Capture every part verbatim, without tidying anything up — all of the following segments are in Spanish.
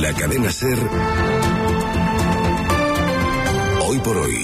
la cadena SER, Hoy por Hoy,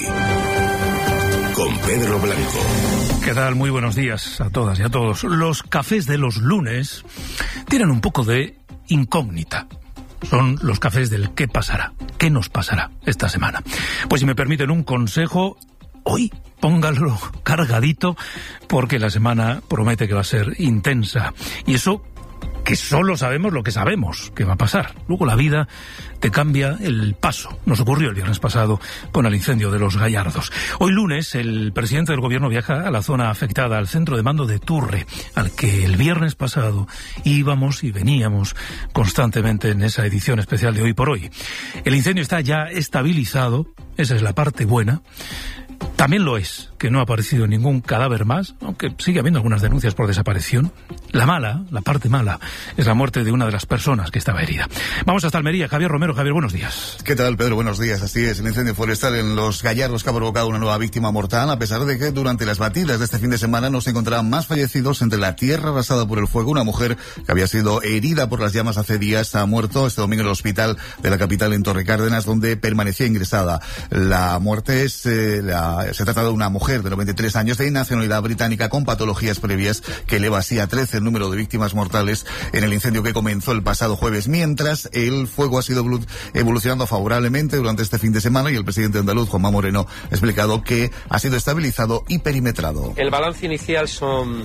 con Pedro Blanco. ¿Qué tal? Muy buenos días a todas y a todos. Los cafés de los lunes tienen un poco de incógnita. Son los cafés del qué pasará, qué nos pasará esta semana. Pues si me permiten un consejo, hoy póngalo cargadito porque la semana promete que va a ser intensa. Y eso que solo sabemos lo que sabemos que va a pasar. Luego la vida te cambia el paso. Nos ocurrió el viernes pasado con el incendio de Los Gallardos. Hoy lunes el presidente del gobierno viaja a la zona afectada, al centro de mando de Turre, al que el viernes pasado íbamos y veníamos constantemente en esa edición especial de Hoy por Hoy. El incendio está ya estabilizado, esa es la parte buena. También lo es que no ha aparecido ningún cadáver más, aunque sigue habiendo algunas denuncias por desaparición. La mala, la parte mala, es la muerte de una de las personas que estaba herida. Vamos hasta Almería. Javier Romero. Javier, buenos días. ¿Qué tal, Pedro? Buenos días. Así es, el incendio forestal en Los Gallardos que ha provocado una nueva víctima mortal, a pesar de que durante las batidas de este fin de semana no se encontraban más fallecidos. Entre la tierra arrasada por el fuego, una mujer que había sido herida por las llamas hace días ha muerto este domingo en el hospital de la capital en Torrecárdenas, donde permanecía ingresada. La muerte es, eh, la, se trata de una mujer de noventa y tres años de nacionalidad británica con patologías previas que eleva así a trece el número de víctimas mortales en el incendio que comenzó el pasado jueves, mientras el fuego ha sido evolucionando favorablemente durante este fin de semana y el presidente andaluz, Juanma Moreno, ha explicado que ha sido estabilizado y perimetrado. El balance inicial son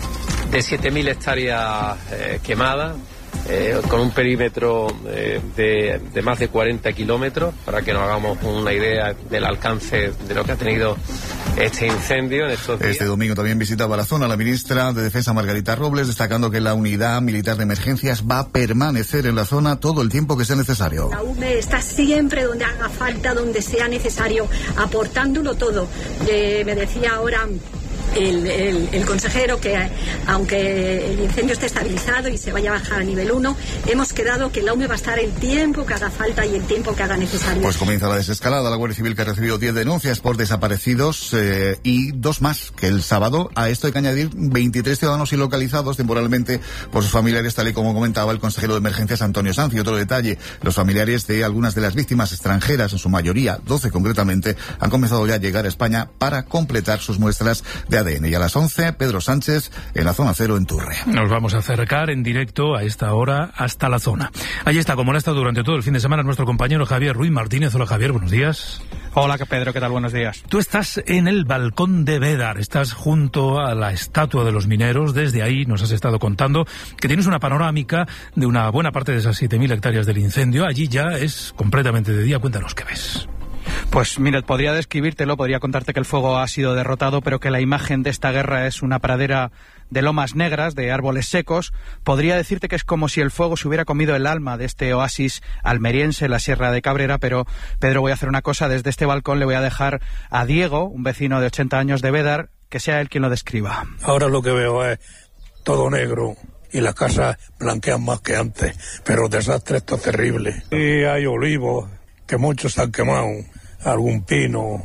de siete mil hectáreas eh, quemadas, Eh, con un perímetro eh, de, de más de cuarenta kilómetros, para que nos hagamos una idea del alcance de lo que ha tenido este incendio en estos días. Este domingo también visitaba la zona la ministra de Defensa, Margarita Robles, destacando que la unidad militar de emergencias va a permanecer en la zona todo el tiempo que sea necesario. La U M E está siempre donde haga falta, donde sea necesario, aportándolo todo. Eh, me decía ahora El, el, el consejero que aunque el incendio esté estabilizado y se vaya a bajar a nivel uno, hemos quedado que la U M E va a estar el tiempo que haga falta y el tiempo que haga necesario. Pues comienza la desescalada. La Guardia Civil, que ha recibido diez denuncias por desaparecidos eh, y dos más que el sábado. A esto hay que añadir veintitrés ciudadanos ilocalizados temporalmente por sus familiares, tal y como comentaba el consejero de emergencias Antonio Sanz. Y otro detalle, los familiares de algunas de las víctimas extranjeras, en su mayoría doce concretamente, han comenzado ya a llegar a España para completar sus muestras de A D N. Y a las once, Pedro Sánchez en la zona cero en Turre. Nos vamos a acercar en directo a esta hora hasta la zona. Allí está, como lo ha estado durante todo el fin de semana, nuestro compañero Javier Ruiz Martínez. Hola, Javier, buenos días. Hola, Pedro, ¿qué tal? Buenos días. Tú estás en el balcón de Bédar, estás junto a la estatua de los mineros. Desde ahí nos has estado contando que tienes una panorámica de una buena parte de esas siete mil hectáreas del incendio. Allí ya es completamente de día. Cuéntanos qué ves. Pues mira, podría describírtelo, podría contarte que el fuego ha sido derrotado, pero que la imagen de esta guerra es una pradera de lomas negras, de árboles secos. Podría decirte que es como si el fuego se hubiera comido el alma de este oasis almeriense, la Sierra de Cabrera, pero Pedro, voy a hacer una cosa, desde este balcón le voy a dejar a Diego, un vecino de ochenta años de Bédar, que sea él quien lo describa. Ahora lo que veo es todo negro y las casas blanquean más que antes, pero el desastre está terrible. Y hay olivos, que muchos se han quemado, algún pino,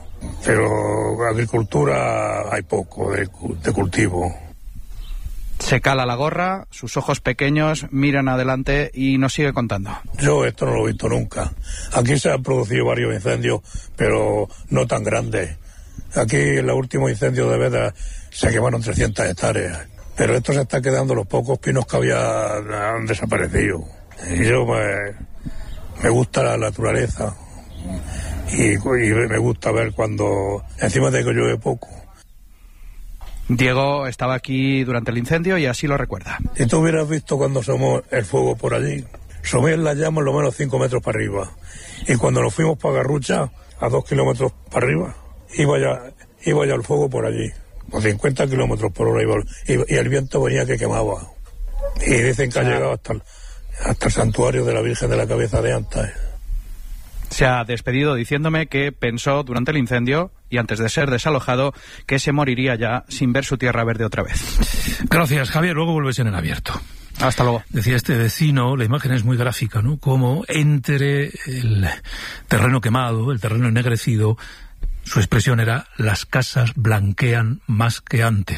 pero agricultura hay poco de, de cultivo. Se cala la gorra, sus ojos pequeños miran adelante y nos sigue contando. Yo esto no lo he visto nunca. Aquí se han producido varios incendios, pero no tan grandes. Aquí en el último incendio de Bédar se quemaron trescientas hectáreas, pero esto se está quedando, los pocos pinos que había han desaparecido. Y yo me, me gusta la naturaleza. Y, y me gusta ver cuando, encima de que llueve poco. Diego estaba aquí durante el incendio y así lo recuerda. Si tú hubieras visto cuando asomó el fuego por allí, asomé las llamas lo menos cinco metros para arriba. Y cuando nos fuimos para Garrucha, a dos kilómetros para arriba, iba ya, iba ya el fuego por allí. Por cincuenta kilómetros por hora iba, y, y el viento venía que quemaba. Y dicen que ha llegado hasta el, hasta el santuario de la Virgen de la Cabeza de Anta. Se ha despedido diciéndome que pensó durante el incendio y antes de ser desalojado que se moriría ya sin ver su tierra verde otra vez. Gracias, Javier. Luego vuelves en el abierto. Hasta luego. Decía este vecino, la imagen es muy gráfica, ¿no? Como entre el terreno quemado, el terreno ennegrecido, su expresión era: las casas blanquean más que antes.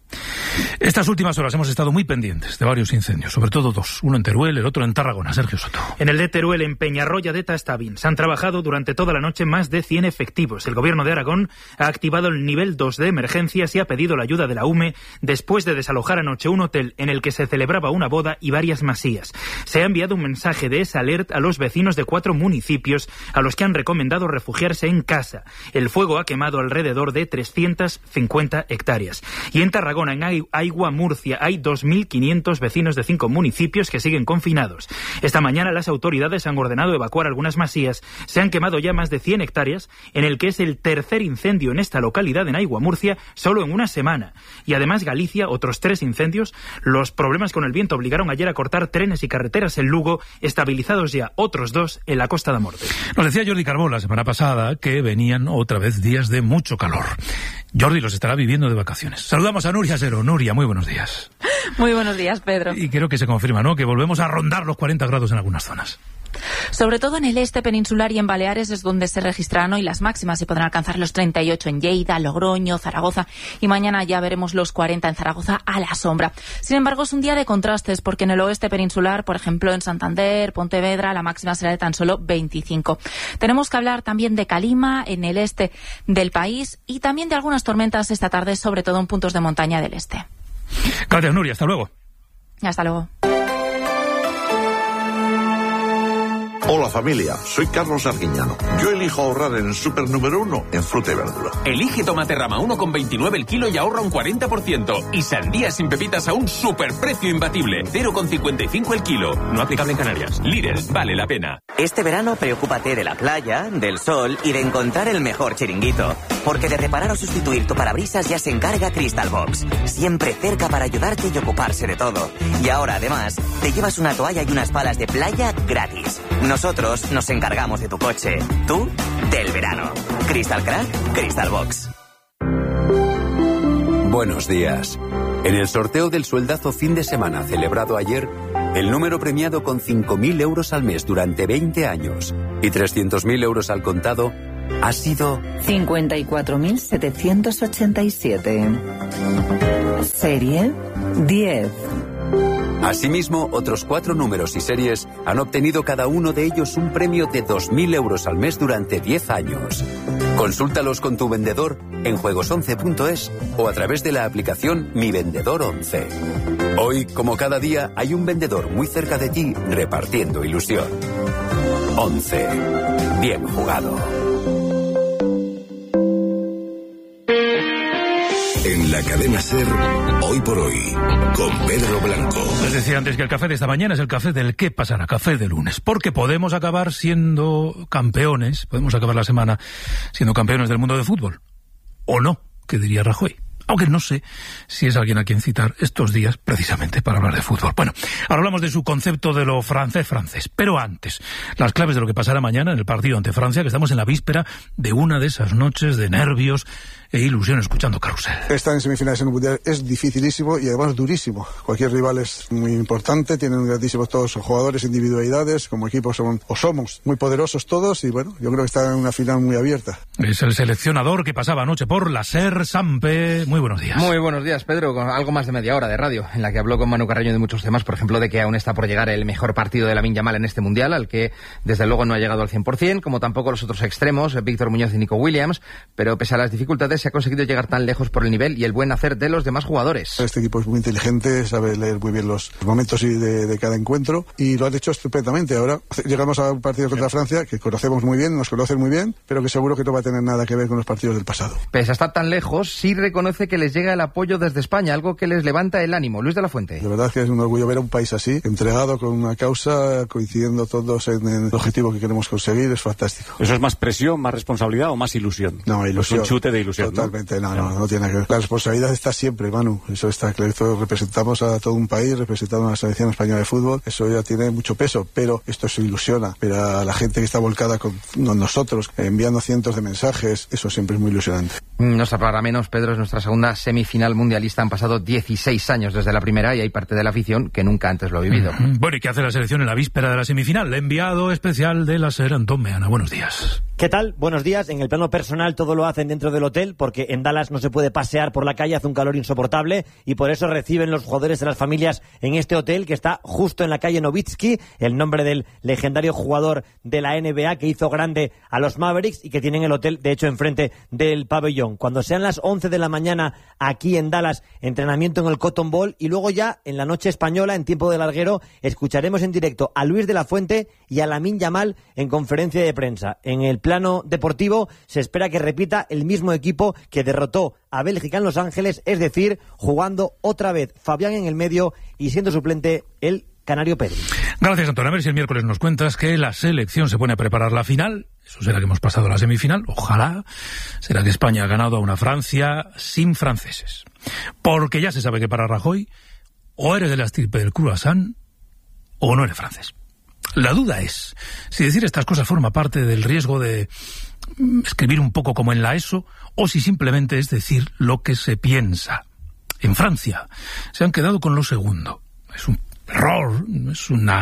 Estas últimas horas hemos estado muy pendientes de varios incendios, sobre todo dos, uno en Teruel, el otro en Tarragona. Sergio Soto. En el de Teruel, en Peñarroya de Tastavin, se han trabajado durante toda la noche más de cien efectivos. El Gobierno de Aragón ha activado el nivel dos de emergencias y ha pedido la ayuda de la U M E después de desalojar anoche un hotel en el que se celebraba una boda y varias masías. Se ha enviado un mensaje de esa alerta a los vecinos de cuatro municipios a los que han recomendado refugiarse en casa. El fuego ha quemado alrededor de trescientas cincuenta hectáreas. Y en Tarragona, en Aigua Murcia, hay dos mil quinientos vecinos de cinco municipios que siguen confinados. Esta mañana las autoridades han ordenado evacuar algunas masías. Se han quemado ya más de cien hectáreas, en el que es el tercer incendio en esta localidad, en Aigua Murcia, solo en una semana. Y además Galicia, otros tres incendios. Los problemas con el viento obligaron ayer a cortar trenes y carreteras en Lugo, estabilizados ya otros dos en la Costa da Morte. Nos decía Jordi Carbó la semana pasada que venían otra vez días de mucho calor. Jordi los estará viviendo de vacaciones. Saludamos a Nuria Sero. Nuria, muy buenos días. Muy buenos días, Pedro. Y creo que se confirma, ¿no?, que volvemos a rondar los cuarenta grados en algunas zonas. Sobre todo en el este peninsular y en Baleares es donde se registrarán hoy las máximas y podrán alcanzar los treinta y ocho en Lleida, Logroño, Zaragoza, y mañana ya veremos los cuarenta en Zaragoza a la sombra. Sin embargo, es un día de contrastes porque en el oeste peninsular, por ejemplo en Santander, Pontevedra, la máxima será de tan solo veinticinco. Tenemos que hablar también de calima en el este del país y también de algunas tormentas esta tarde, sobre todo en puntos de montaña del este. Gracias, Nuria. Hasta luego. Hasta luego. Hola familia, soy Carlos Arguiñano. Yo elijo ahorrar en el super número uno en fruta y verdura. Elige tomate rama uno con veintinueve el kilo y ahorra un cuarenta por ciento. Y sandía sin pepitas a un superprecio imbatible, cero con cincuenta y cinco el kilo. No aplicable en Canarias. Lidl, vale la pena. Este verano preocúpate de la playa, del sol y de encontrar el mejor chiringuito. Porque de reparar o sustituir tu parabrisas ya se encarga Crystal Box. Siempre cerca para ayudarte y ocuparse de todo. Y ahora además te llevas una toalla y unas palas de playa gratis. Nosotros nos encargamos de tu coche, tú del verano. Crystal Crack, Crystal Box. Buenos días. En el sorteo del sueldazo fin de semana celebrado ayer, el número premiado con cinco mil euros al mes durante veinte años y trescientos mil euros al contado ha sido cincuenta y cuatro mil setecientos ochenta y siete. Serie diez. Asimismo, otros cuatro números y series han obtenido cada uno de ellos un premio de dos mil euros al mes durante diez años. Consúltalos con tu vendedor en juegos once punto es o a través de la aplicación Mi Vendedor once. Hoy, como cada día, hay un vendedor muy cerca de ti repartiendo ilusión. once. Bien jugado. En la cadena SER, hoy por hoy, con Pedro Blanco. Les decía antes que el café de esta mañana es el café del qué pasará, café de lunes, porque podemos acabar siendo campeones, podemos acabar la semana siendo campeones del mundo de fútbol, o no, que diría Rajoy. Aunque no sé si es alguien a quien citar estos días precisamente para hablar de fútbol. Bueno, ahora hablamos de su concepto de lo francés-francés. Pero antes, las claves de lo que pasará mañana en el partido ante Francia, que estamos en la víspera de una de esas noches de nervios e ilusión escuchando Carrusel. Estar en semifinales en un mundial es dificilísimo y además durísimo. Cualquier rival es muy importante, tienen grandísimos todos los jugadores, individualidades, como equipo son, o somos muy poderosos todos y bueno, yo creo que está en una final muy abierta. Es el seleccionador que pasaba anoche por la SER, Sampe. Muy buenos días. Muy buenos días, Pedro, con algo más de media hora de radio, en la que habló con Manu Carreño de muchos temas, por ejemplo, de que aún está por llegar el mejor partido de Lamine Yamal en este mundial, al que desde luego no ha llegado al cien por ciento, como tampoco los otros extremos, Víctor Muñoz y Nico Williams, pero pese a las dificultades se ha conseguido llegar tan lejos por el nivel y el buen hacer de los demás jugadores. Este equipo es muy inteligente, sabe leer muy bien los momentos de, de cada encuentro y lo han hecho estupendamente. Ahora llegamos a un partido contra Francia que conocemos muy bien, nos conocen muy bien, pero que seguro que no va a tener nada que ver con los partidos del pasado. Pese a estar tan lejos, sí reconoce que les llega el apoyo desde España, algo que les levanta el ánimo. Luis de la Fuente. De verdad que es un orgullo ver a un país así, entregado con una causa, coincidiendo todos en el objetivo que queremos conseguir, es fantástico. ¿Eso es más presión, más responsabilidad o más ilusión? No, ilusión. Es un chute de ilusión. Totalmente, ¿no? No, no, no tiene nada que ver. La responsabilidad está siempre, Manu. Eso está claro. Representamos a todo un país, representamos a la selección española de fútbol. Eso ya tiene mucho peso, pero esto se ilusiona. Pero a la gente que está volcada con nosotros, enviando cientos de mensajes, eso siempre es muy ilusionante. No se hablará menos, Pedro, es nuestra segunda semifinal mundialista. Han pasado dieciséis años desde la primera y hay parte de la afición que nunca antes lo ha vivido. Bueno, ¿y qué hace la selección en la víspera de la semifinal? El enviado especial de la SER, Antón Meana. Buenos días. ¿Qué tal? Buenos días. En el plano personal todo lo hacen dentro del hotel porque en Dallas no se puede pasear por la calle, hace un calor insoportable y por eso reciben los jugadores de las familias en este hotel que está justo en la calle Nowitzki, el nombre del legendario jugador de la N B A que hizo grande a los Mavericks y que tienen el hotel de hecho enfrente del pabellón. Cuando sean las once de la mañana aquí en Dallas, entrenamiento en el Cotton Bowl y luego ya en la noche española, en tiempo de larguero, escucharemos en directo a Luis de la Fuente y a Lamine Yamal en conferencia de prensa. En el plano deportivo se espera que repita el mismo equipo que derrotó a Bélgica en Los Ángeles, es decir, jugando otra vez Fabián en el medio y siendo suplente el canario Pedri. Gracias, Antonio. A ver si el miércoles nos cuentas que la selección se pone a preparar la final. Eso será que hemos pasado a la semifinal. Ojalá. Será que España ha ganado a una Francia sin franceses. Porque ya se sabe que para Rajoy o eres de la estirpe del croissant o no eres francés. La duda es si decir estas cosas forma parte del riesgo de escribir un poco como en la ESO o si simplemente es decir lo que se piensa. En Francia se han quedado con lo segundo. Es un error, es una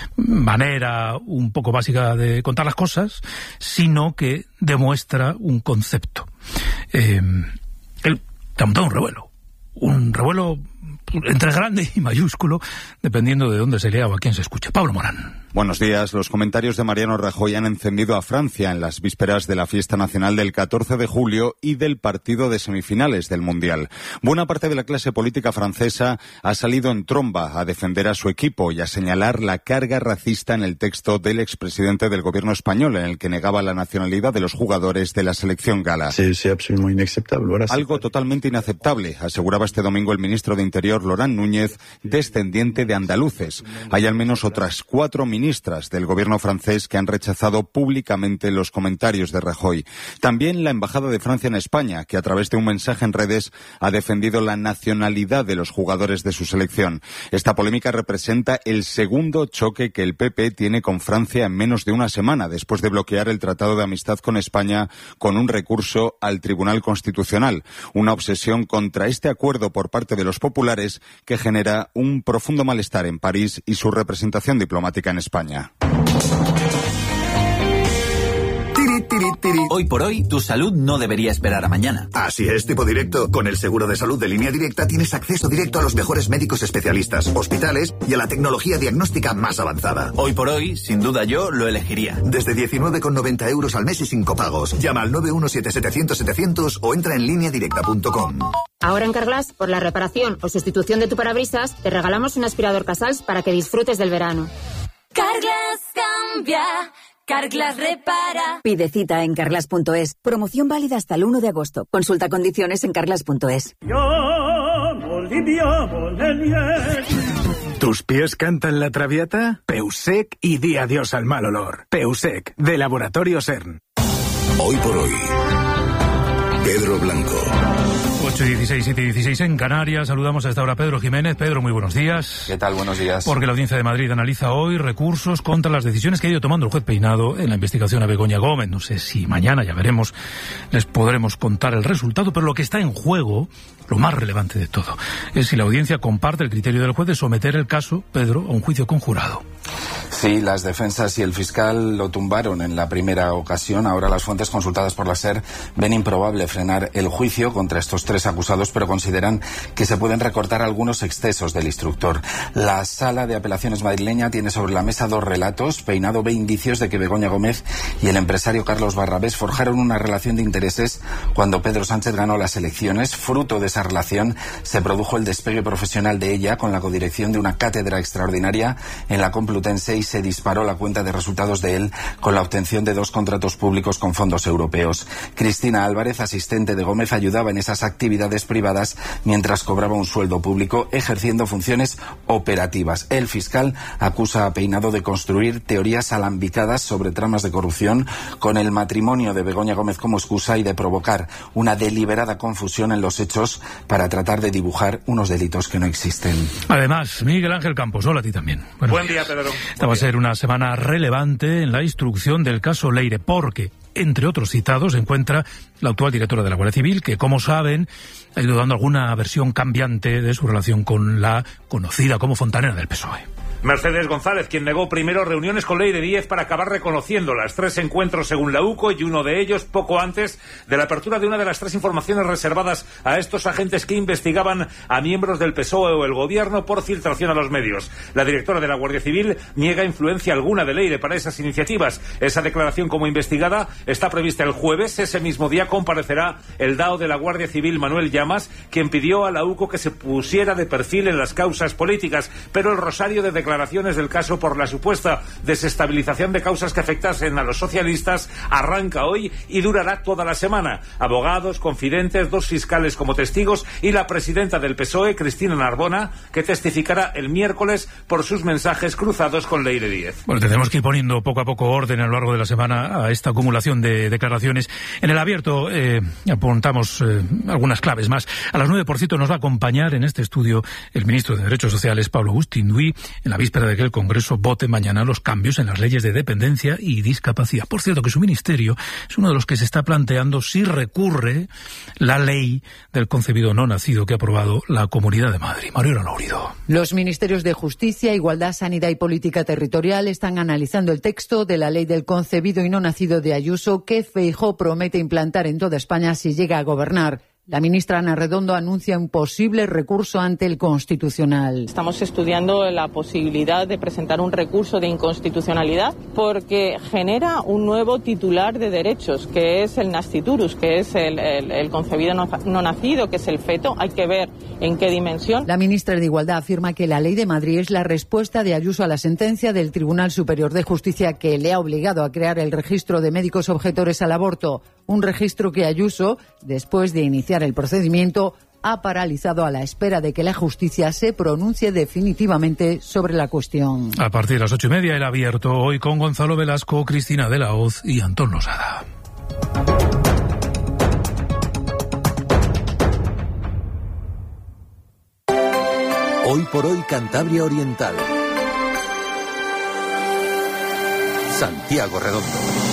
manera un poco básica de contar las cosas, sino que demuestra un concepto. Eh, él te ha montado un revuelo. Un revuelo entre grande y mayúsculo, dependiendo de dónde se lea o a quién se escucha. Pablo Morán. Buenos días. Los comentarios de Mariano Rajoy han encendido a Francia en las vísperas de la fiesta nacional del catorce de julio y del partido de semifinales del Mundial. Buena parte de la clase política francesa ha salido en tromba a defender a su equipo y a señalar la carga racista en el texto del expresidente del gobierno español, en el que negaba la nacionalidad de los jugadores de la selección gala. Sí, sí, absolutamente inaceptable. Algo totalmente inaceptable, aseguraba este domingo el ministro de Interior, Laurent Núñez, descendiente de andaluces. Hay al menos otras cuatro ministras del gobierno francés que han rechazado públicamente los comentarios de Rajoy. También la Embajada de Francia en España, que a través de un mensaje en redes ha defendido la nacionalidad de los jugadores de su selección. Esta polémica representa el segundo choque que el P P tiene con Francia en menos de una semana, después de bloquear el Tratado de Amistad con España con un recurso al Tribunal Constitucional. Una obsesión contra este acuerdo por parte de los populares que genera un profundo malestar en París y su representación diplomática en España. Hoy por hoy, tu salud no debería esperar a mañana. Así es, tipo directo. Con el seguro de salud de Línea Directa tienes acceso directo a los mejores médicos especialistas, hospitales y a la tecnología diagnóstica más avanzada. Hoy por hoy, sin duda yo lo elegiría. Desde diecinueve con noventa euros al mes y sin copagos. Llama al nueve uno siete setecientos setecientos o entra en línea directa punto com. Ahora en Carglass, por la reparación o sustitución de tu parabrisas, te regalamos un aspirador Casals para que disfrutes del verano. Carglass cambia. Carglass repara. Pide cita en carglass punto es. Promoción válida hasta el uno de agosto. Consulta condiciones en carglass punto es. ¿Tus pies cantan la traviata? Peusec y di adiós al mal olor. Peusec, de Laboratorio CERN. Hoy por hoy, Pedro Blanco. ocho y dieciséis, siete y dieciséis en Canarias. Saludamos a esta hora a Pedro Jiménez. Pedro, muy buenos días. ¿Qué tal? Buenos días. Porque la Audiencia de Madrid analiza hoy recursos contra las decisiones que ha ido tomando el juez Peinado en la investigación a Begoña Gómez. No sé si mañana, ya veremos, les podremos contar el resultado, pero lo que está en juego, lo más relevante de todo, es si la Audiencia comparte el criterio del juez de someter el caso, Pedro, a un juicio conjurado. Sí, las defensas y el fiscal lo tumbaron en la primera ocasión. Ahora las fuentes consultadas por la SER ven improbable frenar el juicio contra estos tres acusados, pero consideran que se pueden recortar algunos excesos del instructor. La Sala de Apelaciones madrileña tiene sobre la mesa dos relatos. Peinado ve indicios de que Begoña Gómez y el empresario Carlos Barrabés forjaron una relación de intereses cuando Pedro Sánchez ganó las elecciones. Fruto de esa relación se produjo el despegue profesional de ella con la codirección de una cátedra extraordinaria en la Complutense y se disparó la cuenta de resultados de él con la obtención de dos contratos públicos con fondos europeos. Cristina Álvarez, asistente de Gómez, ayudaba en esas actividades privadas mientras cobraba un sueldo público, ejerciendo funciones operativas. El fiscal acusa a Peinado de construir teorías alambicadas sobre tramas de corrupción con el matrimonio de Begoña Gómez como excusa y de provocar una deliberada confusión en los hechos para tratar de dibujar unos delitos que no existen. Además, Miguel Ángel Campos, hola a ti también. Buenos Buen días. día, Pedro. Esta va a ser una semana relevante en la instrucción del caso Leire, porque, entre otros citados, se encuentra la actual directora de la Guardia Civil, que, como saben, ha ido dando alguna versión cambiante de su relación con la conocida como fontanera del P S O E. Mercedes González, quien negó primero reuniones con Leire Díez para acabar reconociéndolas. Tres encuentros según la U C O y uno de ellos poco antes de la apertura de una de las tres informaciones reservadas a estos agentes que investigaban a miembros del P S O E o el Gobierno por filtración a los medios. La directora de la Guardia Civil niega influencia alguna de Leire para esas iniciativas. Esa declaración como investigada está prevista el jueves. Ese mismo día comparecerá el D A O de la Guardia Civil, Manuel Llamas, quien pidió a la U C O que se pusiera de perfil en las causas políticas, pero el rosario de declaraciones declaraciones del caso por la supuesta desestabilización de causas que afectasen a los socialistas arranca hoy y durará toda la semana. Abogados, confidentes, dos fiscales como testigos y la presidenta del P S O E, Cristina Narbona, que testificará el miércoles por sus mensajes cruzados con Leire Díez. Bueno, tenemos que ir poniendo poco a poco orden a lo largo de la semana a esta acumulación de declaraciones. En el abierto eh, apuntamos eh, algunas claves más. A las nueve, por cierto, nos va a acompañar en este estudio el ministro de Derechos Sociales, Pablo Agustín Duy, en la víspera de que el Congreso vote mañana los cambios en las leyes de dependencia y discapacidad. Por cierto, que su ministerio es uno de los que se está planteando si recurre la ley del concebido no nacido que ha aprobado la Comunidad de Madrid. Mariela Laurido. Los ministerios de Justicia, Igualdad, Sanidad y Política Territorial están analizando el texto de la ley del concebido y no nacido de Ayuso que Feijóo promete implantar en toda España si llega a gobernar. La ministra Ana Redondo anuncia un posible recurso ante el Constitucional. Estamos estudiando la posibilidad de presentar un recurso de inconstitucionalidad porque genera un nuevo titular de derechos, que es el nasciturus, que es el, el, el concebido no, no nacido, que es el feto. Hay que ver en qué dimensión. La ministra de Igualdad afirma que la ley de Madrid es la respuesta de Ayuso a la sentencia del Tribunal Superior de Justicia que le ha obligado a crear el registro de médicos objetores al aborto. Un registro que Ayuso, después de iniciar el procedimiento, ha paralizado a la espera de que la justicia se pronuncie definitivamente sobre la cuestión. A partir de las ocho y media, el abierto, hoy con Gonzalo Velasco, Cristina de la Hoz y Antón Losada. Hoy por hoy, Cantabria Oriental. Santiago Redondo.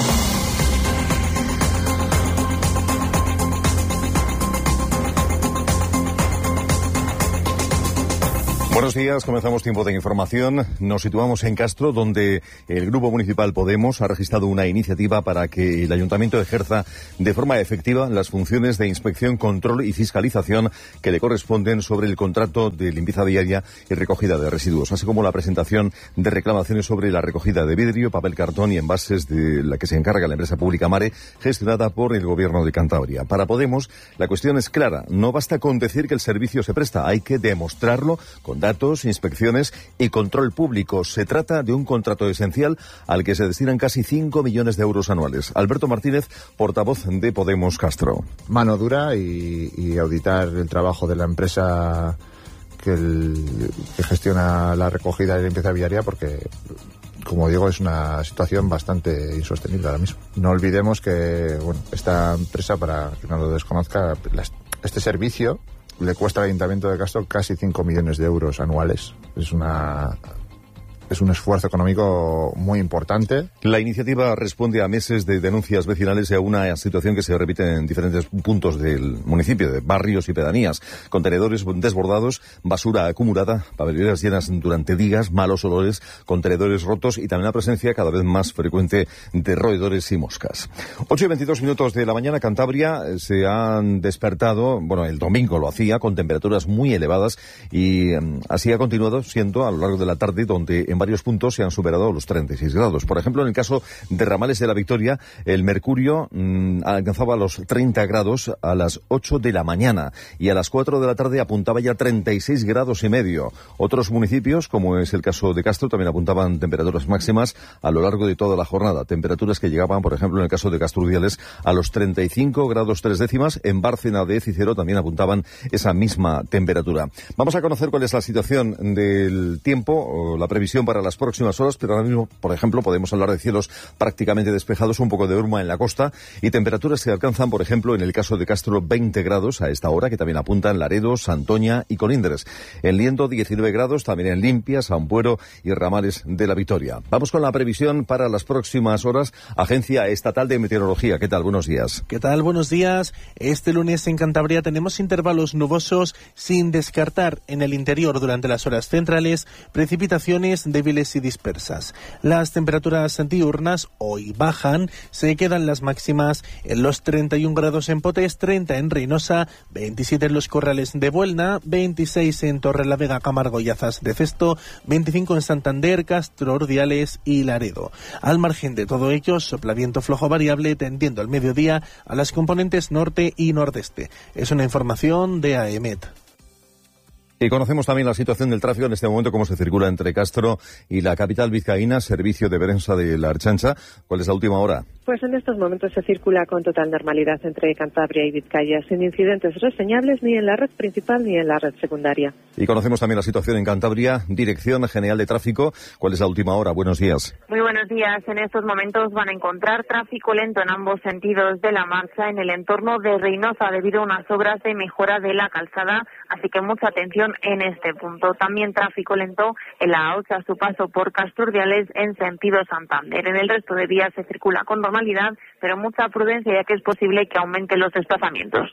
Buenos días, comenzamos tiempo de información. Nos situamos en Castro, donde el Grupo Municipal Podemos ha registrado una iniciativa para que el Ayuntamiento ejerza de forma efectiva las funciones de inspección, control y fiscalización que le corresponden sobre el contrato de limpieza diaria y recogida de residuos, así como la presentación de reclamaciones sobre la recogida de vidrio, papel cartón y envases de la que se encarga la empresa pública Mare, gestionada por el Gobierno de Cantabria. Para Podemos, la cuestión es clara. No basta con decir que el servicio se presta, hay que demostrarlo con datos, inspecciones y control público. Se trata de un contrato esencial al que se destinan casi cinco millones de euros anuales. Alberto Martínez, portavoz de Podemos Castro. Mano dura y, y auditar el trabajo de la empresa que, el, que gestiona la recogida y limpieza viaria, porque, como digo, es una situación bastante insostenible ahora mismo. No olvidemos que, bueno, esta empresa, para que no lo desconozca, este servicio le cuesta al Ayuntamiento de Castro casi cinco millones de euros anuales. Es una es un esfuerzo económico muy importante. La iniciativa responde a meses de denuncias vecinales y a una situación que se repite en diferentes puntos del municipio, de barrios y pedanías. Contenedores desbordados, basura acumulada, papeleras llenas durante días, malos olores, contenedores rotos y también la presencia cada vez más frecuente de roedores y moscas. ocho y veintidós minutos de la mañana, Cantabria se han despertado, bueno, el domingo lo hacía, con temperaturas muy elevadas y um, así ha continuado siendo a lo largo de la tarde, donde en varios puntos se han superado los treinta y seis grados. Por ejemplo, en el caso de Ramales de la Victoria, el mercurio mmm, alcanzaba los treinta grados a las ocho de la mañana y a las cuatro de la tarde apuntaba ya treinta y seis grados y medio. Otros municipios, como es el caso de Castro, también apuntaban temperaturas máximas a lo largo de toda la jornada. Temperaturas que llegaban, por ejemplo, en el caso de Castrudiales, a los treinta y cinco grados tres décimas. En Bárcena de Cicero también apuntaban esa misma temperatura. Vamos a conocer cuál es la situación del tiempo, o la previsión para las próximas horas, pero ahora mismo, por ejemplo, podemos hablar de cielos prácticamente despejados, un poco de bruma en la costa y temperaturas que alcanzan, por ejemplo, en el caso de Castro, veinte grados a esta hora, que también apuntan Laredo, Santoña y Colindres. En Liendo, diecinueve grados, también en Limpia, San Puero y Ramales de la Victoria. Vamos con la previsión para las próximas horas. Agencia Estatal de Meteorología. ¿Qué tal? Buenos días. ¿Qué tal? Buenos días. Este lunes en Cantabria tenemos intervalos nubosos sin descartar en el interior durante las horas centrales precipitaciones débiles y dispersas. Las temperaturas diurnas hoy bajan, se quedan las máximas en los treinta y un grados en Potes, treinta en Reynosa, veintisiete en los Corrales de Buelna, veintiséis en Torrelavega, Camargo y Azas de Cesto, veinticinco en Santander, Castro, Ordiales y Laredo. Al margen de todo ello, sopla viento flojo variable tendiendo al mediodía a las componentes norte y nordeste. Es una información de A E M E T. Y conocemos también la situación del tráfico en este momento, cómo se circula entre Castro y la capital vizcaína, servicio de Berensa de la Archancha. ¿Cuál es la última hora? Pues en estos momentos se circula con total normalidad entre Cantabria y Vizcaya, sin incidentes reseñables ni en la red principal ni en la red secundaria. Y conocemos también la situación en Cantabria, Dirección General de Tráfico. ¿Cuál es la última hora? Buenos días. Muy buenos días. En estos momentos van a encontrar tráfico lento en ambos sentidos de la marcha en el entorno de Reynosa debido a unas obras de mejora de la calzada, así que mucha atención en este punto. También tráfico lento en la A ocho a su paso por Castro Urdiales en sentido Santander. En el resto de vías se circula con normalidad, pero mucha prudencia ya que es posible que aumenten los desplazamientos.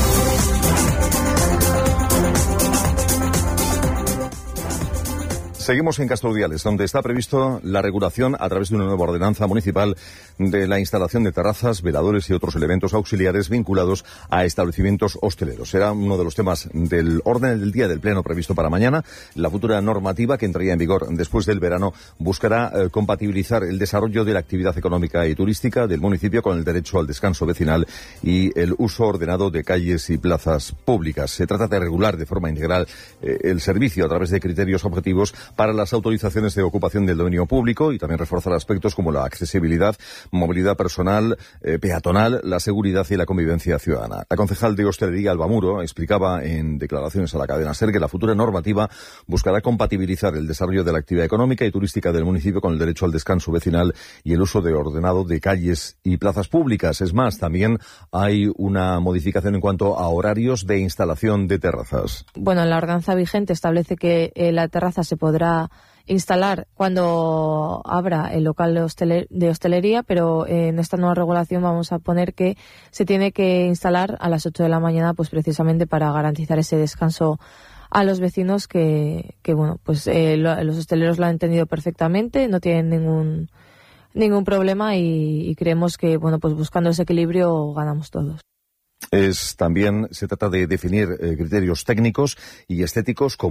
Seguimos en Castro Urdiales, donde está previsto la regulación a través de una nueva ordenanza municipal de la instalación de terrazas, veladores y otros elementos auxiliares vinculados a establecimientos hosteleros. Será uno de los temas del orden del día del pleno previsto para mañana. La futura normativa, que entraría en vigor después del verano, buscará eh, compatibilizar el desarrollo de la actividad económica y turística del municipio con el derecho al descanso vecinal y el uso ordenado de calles y plazas públicas. Se trata de regular de forma integral eh, el servicio a través de criterios objetivos para las autorizaciones de ocupación del dominio público y también reforzar aspectos como la accesibilidad, movilidad personal, eh, peatonal, la seguridad y la convivencia ciudadana. La concejal de Hostelería, Alba Muro, explicaba en declaraciones a la cadena SER que la futura normativa buscará compatibilizar el desarrollo de la actividad económica y turística del municipio con el derecho al descanso vecinal y el uso de ordenado de calles y plazas públicas. Es más, también hay una modificación en cuanto a horarios de instalación de terrazas. Bueno, la ordenanza vigente establece que eh, la terraza se podrá instalar cuando abra el local de, hosteler, de hostelería, pero en esta nueva regulación vamos a poner que se tiene que instalar a las ocho de la mañana, pues precisamente para garantizar ese descanso a los vecinos que, que bueno, pues eh, lo, los hosteleros lo han entendido perfectamente, no tienen ningún ningún problema y, y creemos que, bueno, pues buscando ese equilibrio ganamos todos. Es también, se trata de definir eh, criterios técnicos y estéticos como